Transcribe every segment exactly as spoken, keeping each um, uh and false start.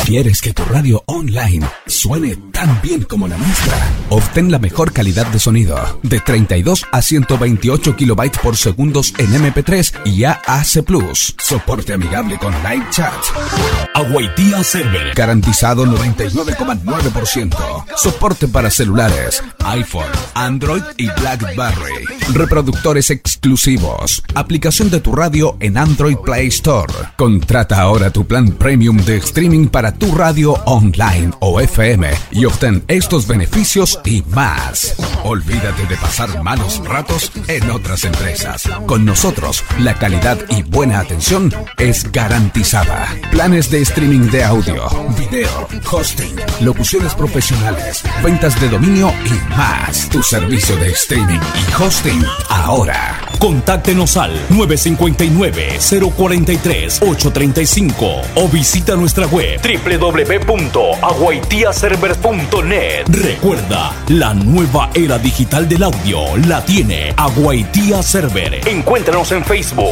¿Quieres que tu radio online suene tan bien como la nuestra? Obtén la mejor calidad de sonido de treinta y dos a ciento veintiocho kilobytes por segundo en eme pe tres y A A C plus. Soporte amigable con live chat. Aguaitía Server. Garantizado noventa y nueve coma nueve por ciento. Soporte para celulares, iPhone, Android y BlackBerry. Reproductores exclusivos. Aplicación de tu radio en Android Play Store. Contrata ahora tu plan premium de streaming para tu radio online o F M y obtén estos beneficios y más. Olvídate de pasar malos ratos en otras empresas. Con nosotros, la calidad y buena atención es garantizada. Planes de streaming de audio, video, hosting, locuciones profesionales, ventas de dominio y más. Tu servicio de streaming y hosting ahora. Contáctenos al nueve cinco nueve, cero cuatro tres, ocho tres cinco o visita nuestra web doble u doble u doble u punto aguaitía servers punto net. Recuerda, la nueva era digital del audio la tiene Aguaitía Server. Encuéntranos en Facebook.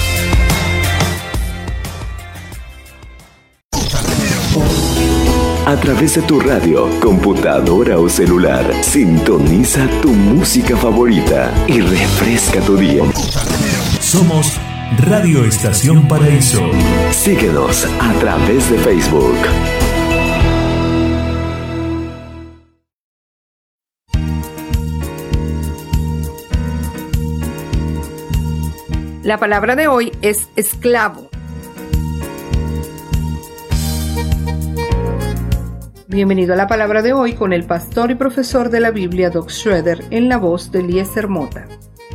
A través de tu radio, computadora o celular, sintoniza tu música favorita y refresca tu día. Somos Radio Estación Paraíso. Síguenos a través de Facebook. La palabra de hoy es esclavo. Bienvenido a la palabra de hoy con el pastor y profesor de la Biblia, Doc Schroeder, en la voz de Eliezer Mota.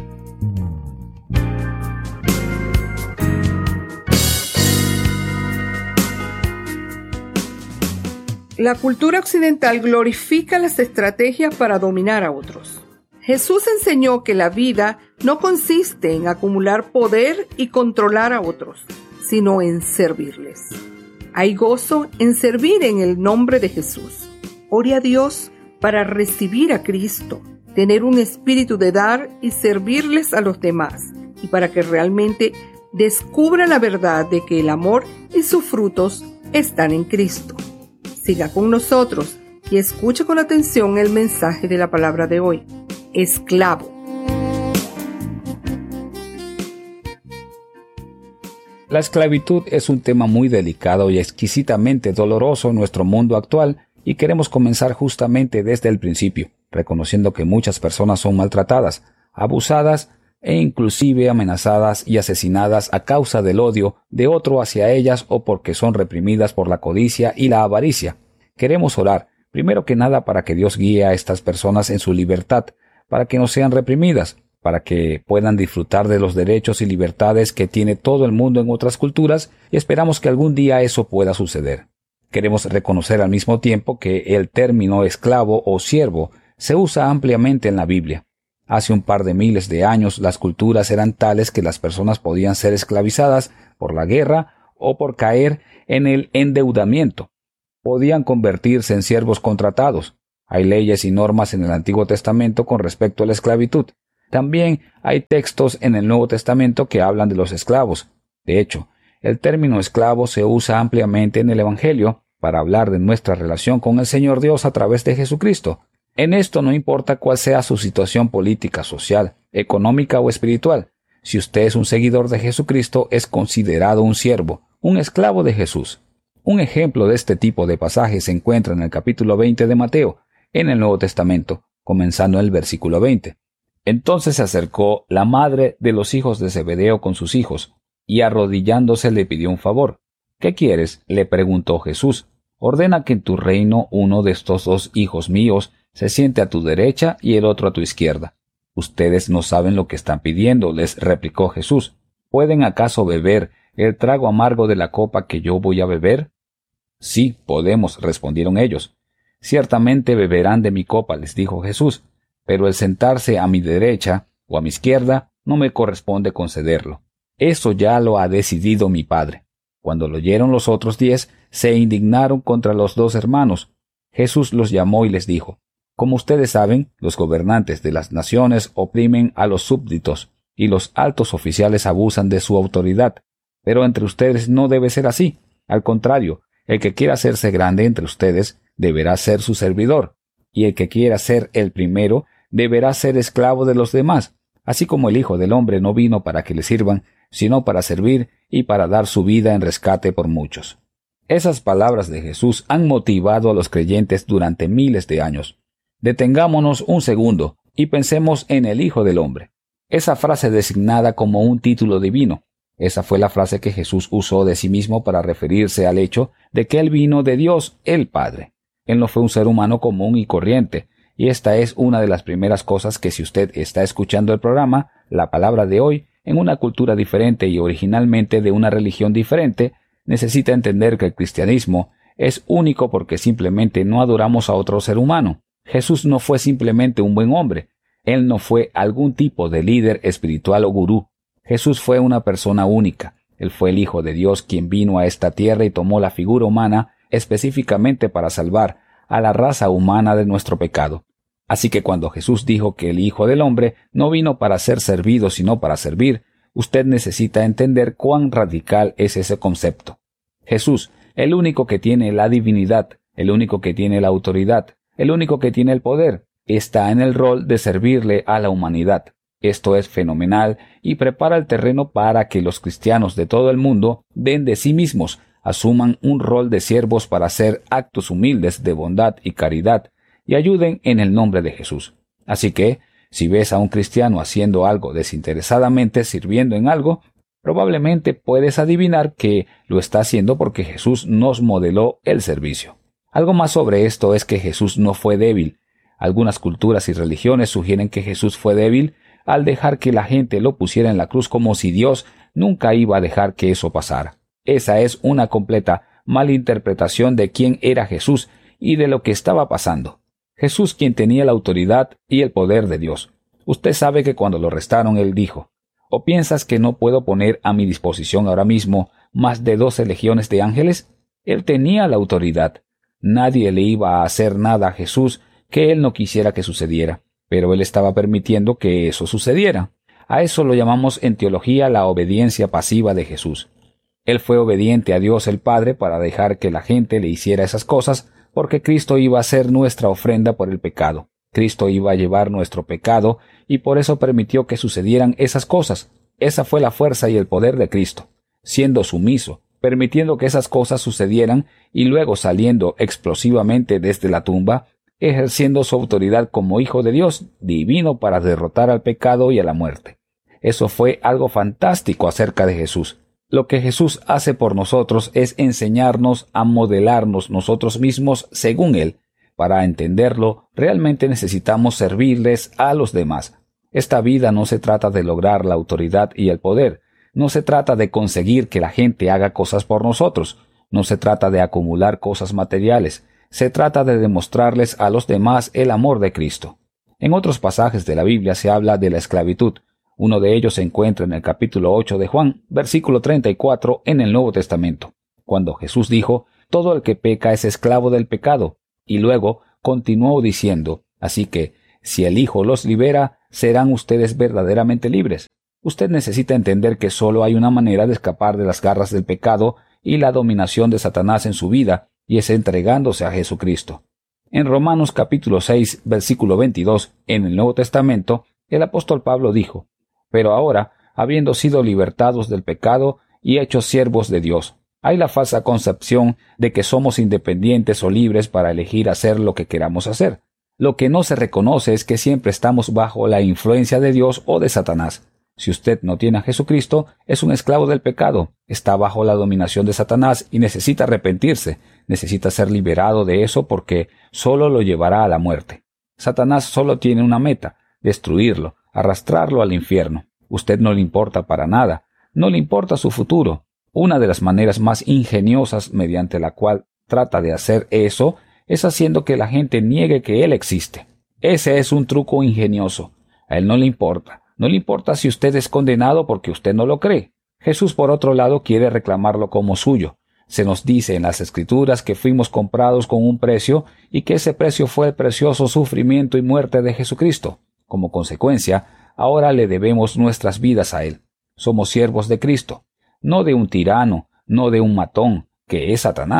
La cultura occidental glorifica las estrategias para dominar a otros. Jesús enseñó que la vida no consiste en acumular poder y controlar a otros, sino en servirles. Hay gozo en servir en el nombre de Jesús. Ore a Dios para recibir a Cristo, tener un espíritu de dar y servirles a los demás, y para que realmente descubra la verdad de que el amor y sus frutos están en Cristo. Siga con nosotros y escuche con atención el mensaje de la palabra de hoy. Esclavo. La esclavitud es un tema muy delicado y exquisitamente doloroso en nuestro mundo actual, y queremos comenzar justamente desde el principio, reconociendo que muchas personas son maltratadas, abusadas e inclusive amenazadas y asesinadas a causa del odio de otro hacia ellas o porque son reprimidas por la codicia y la avaricia. Queremos orar, primero que nada, para que Dios guíe a estas personas en su libertad, para que no sean reprimidas, para que puedan disfrutar de los derechos y libertades que tiene todo el mundo en otras culturas, y esperamos que algún día eso pueda suceder. Queremos reconocer al mismo tiempo que el término esclavo o siervo se usa ampliamente en la Biblia. Hace un par de miles de años las culturas eran tales que las personas podían ser esclavizadas por la guerra o por caer en el endeudamiento. Podían convertirse en siervos contratados. Hay leyes y normas en el Antiguo Testamento con respecto a la esclavitud. También hay textos en el Nuevo Testamento que hablan de los esclavos. De hecho, el término esclavo se usa ampliamente en el Evangelio para hablar de nuestra relación con el Señor Dios a través de Jesucristo. En esto no importa cuál sea su situación política, social, económica o espiritual. Si usted es un seguidor de Jesucristo, es considerado un siervo, un esclavo de Jesús. Un ejemplo de este tipo de pasajes se encuentra en el capítulo veinte de Mateo, en el Nuevo Testamento, comenzando en el versículo veinte. Entonces se acercó la madre de los hijos de Zebedeo con sus hijos, y arrodillándose le pidió un favor. ¿Qué quieres?, le preguntó Jesús. Ordena que en tu reino uno de estos dos hijos míos se siente a tu derecha y el otro a tu izquierda. Ustedes no saben lo que están pidiendo, les replicó Jesús. ¿Pueden acaso beber el trago amargo de la copa que yo voy a beber? Sí, podemos, respondieron ellos. Ciertamente beberán de mi copa, les dijo Jesús, pero el sentarse a mi derecha o a mi izquierda no me corresponde concederlo. Eso ya lo ha decidido mi Padre. Cuando lo oyeron los otros diez, se indignaron contra los dos hermanos. Jesús los llamó y les dijo: Como ustedes saben, los gobernantes de las naciones oprimen a los súbditos, y los altos oficiales abusan de su autoridad. Pero entre ustedes no debe ser así. Al contrario, El que quiera hacerse grande entre ustedes deberá ser su servidor, y el que quiera ser el primero deberá ser esclavo de los demás, así como el Hijo del Hombre no vino para que le sirvan, sino para servir y para dar su vida en rescate por muchos. Esas palabras de Jesús han motivado a los creyentes durante miles de años. Detengámonos un segundo y pensemos en el Hijo del Hombre. Esa frase designada como un título divino. Esa fue la frase que Jesús usó de sí mismo para referirse al hecho de que Él vino de Dios, el Padre. Él no fue un ser humano común y corriente, y esta es una de las primeras cosas que si usted está escuchando el programa, la palabra de hoy, en una cultura diferente y originalmente de una religión diferente, necesita entender que el cristianismo es único porque simplemente no adoramos a otro ser humano. Jesús no fue simplemente un buen hombre. Él no fue algún tipo de líder espiritual o gurú. Jesús fue una persona única. Él fue el Hijo de Dios quien vino a esta tierra y tomó la figura humana específicamente para salvar a la raza humana de nuestro pecado. Así que cuando Jesús dijo que el Hijo del Hombre no vino para ser servido sino para servir, usted necesita entender cuán radical es ese concepto. Jesús, el único que tiene la divinidad, el único que tiene la autoridad, el único que tiene el poder, está en el rol de servirle a la humanidad. Esto es fenomenal y prepara el terreno para que los cristianos de todo el mundo den de sí mismos, asuman un rol de siervos para hacer actos humildes de bondad y caridad y ayuden en el nombre de Jesús. Así que, si ves a un cristiano haciendo algo desinteresadamente, sirviendo en algo, probablemente puedes adivinar que lo está haciendo porque Jesús nos modeló el servicio. Algo más sobre esto es que Jesús no fue débil. Algunas culturas y religiones sugieren que Jesús fue débil al dejar que la gente lo pusiera en la cruz como si Dios nunca iba a dejar que eso pasara. Esa es una completa malinterpretación de quién era Jesús y de lo que estaba pasando. Jesús quien tenía la autoridad y el poder de Dios. Usted sabe que cuando lo arrestaron él dijo, ¿o piensas que no puedo poner a mi disposición ahora mismo más de doce legiones de ángeles? Él tenía la autoridad. Nadie le iba a hacer nada a Jesús que él no quisiera que sucediera, pero él estaba permitiendo que eso sucediera. A eso lo llamamos en teología la obediencia pasiva de Jesús. Él fue obediente a Dios el Padre para dejar que la gente le hiciera esas cosas, porque Cristo iba a ser nuestra ofrenda por el pecado. Cristo iba a llevar nuestro pecado y por eso permitió que sucedieran esas cosas. Esa fue la fuerza y el poder de Cristo, siendo sumiso, permitiendo que esas cosas sucedieran y luego saliendo explosivamente desde la tumba, ejerciendo su autoridad como Hijo de Dios, divino para derrotar al pecado y a la muerte. Eso fue algo fantástico acerca de Jesús. Lo que Jesús hace por nosotros es enseñarnos a modelarnos nosotros mismos según Él. Para entenderlo, realmente necesitamos servirles a los demás. Esta vida no se trata de lograr la autoridad y el poder. No se trata de conseguir que la gente haga cosas por nosotros. No se trata de acumular cosas materiales. Se trata de demostrarles a los demás el amor de Cristo. En otros pasajes de la Biblia se habla de la esclavitud. Uno de ellos se encuentra en el capítulo ocho de Juan, versículo treinta y cuatro en el Nuevo Testamento, cuando Jesús dijo, «Todo el que peca es esclavo del pecado», y luego continuó diciendo, «Así que, si el Hijo los libera, serán ustedes verdaderamente libres». Usted necesita entender que solo hay una manera de escapar de las garras del pecado y la dominación de Satanás en su vida, y es entregándose a Jesucristo. En Romanos capítulo seis, versículo veintidós, en el Nuevo Testamento, el apóstol Pablo dijo, «Pero ahora, habiendo sido libertados del pecado y hechos siervos de Dios, hay la falsa concepción de que somos independientes o libres para elegir hacer lo que queramos hacer. Lo que no se reconoce es que siempre estamos bajo la influencia de Dios o de Satanás. Si usted no tiene a Jesucristo, es un esclavo del pecado, está bajo la dominación de Satanás y necesita arrepentirse, necesita ser liberado de eso porque solo lo llevará a la muerte. Satanás solo tiene una meta, destruirlo, arrastrarlo al infierno. Usted no le importa para nada, no le importa su futuro. Una de las maneras más ingeniosas mediante la cual trata de hacer eso es haciendo que la gente niegue que Él existe. Ese es un truco ingenioso. A Él no le importa. No le importa si usted es condenado porque usted no lo cree. Jesús, por otro lado, quiere reclamarlo como suyo. Se nos dice en las Escrituras que fuimos comprados con un precio y que ese precio fue el precioso sufrimiento y muerte de Jesucristo. Como consecuencia, ahora le debemos nuestras vidas a Él. Somos siervos de Cristo, no de un tirano, no de un matón, que es Satanás,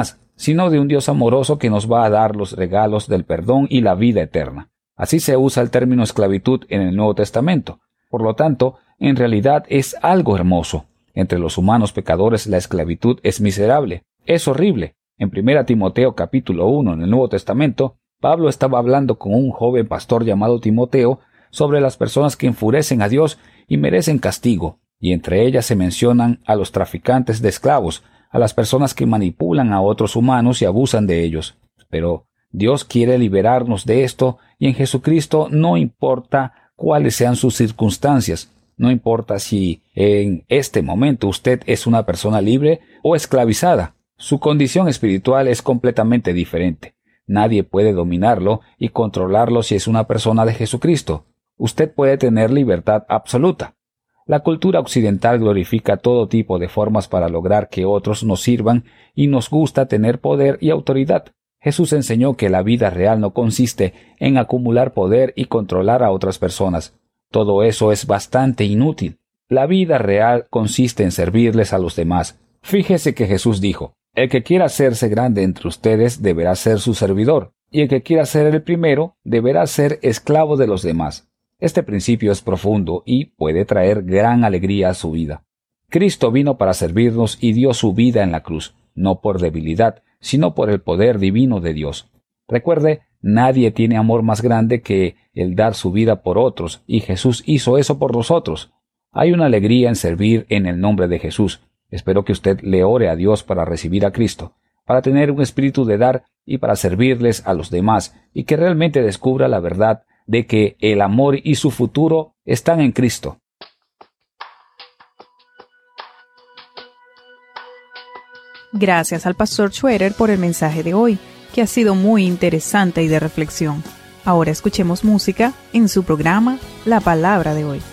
sino de un Dios amoroso que nos va a dar los regalos del perdón y la vida eterna. Así se usa el término esclavitud en el Nuevo Testamento. Por lo tanto, en realidad es algo hermoso. Entre los humanos pecadores la esclavitud es miserable, es horrible. En primera Timoteo capítulo uno en el Nuevo Testamento, Pablo estaba hablando con un joven pastor llamado Timoteo sobre las personas que enfurecen a Dios y merecen castigo, y entre ellas se mencionan a los traficantes de esclavos, a las personas que manipulan a otros humanos y abusan de ellos. Pero Dios quiere liberarnos de esto, y en Jesucristo no importa cuáles sean sus circunstancias, no importa si en este momento usted es una persona libre o esclavizada, su condición espiritual es completamente diferente. Nadie puede dominarlo y controlarlo si es una persona de Jesucristo. Usted puede tener libertad absoluta. La cultura occidental glorifica todo tipo de formas para lograr que otros nos sirvan y nos gusta tener poder y autoridad. Jesús enseñó que la vida real no consiste en acumular poder y controlar a otras personas. Todo eso es bastante inútil. La vida real consiste en servirles a los demás. Fíjese que Jesús dijo: el que quiera hacerse grande entre ustedes deberá ser su servidor, y el que quiera ser el primero deberá ser esclavo de los demás. Este principio es profundo y puede traer gran alegría a su vida. Cristo vino para servirnos y dio su vida en la cruz, no por debilidad, sino por el poder divino de Dios. Recuerde, nadie tiene amor más grande que el dar su vida por otros, y Jesús hizo eso por nosotros. Hay una alegría en servir en el nombre de Jesús. Espero que usted le ore a Dios para recibir a Cristo, para tener un espíritu de dar y para servirles a los demás, y que realmente descubra la verdad de que el amor y su futuro están en Cristo. Gracias al pastor Schroeder por el mensaje de hoy, que ha sido muy interesante y de reflexión. Ahora escuchemos música en su programa La Palabra de Hoy.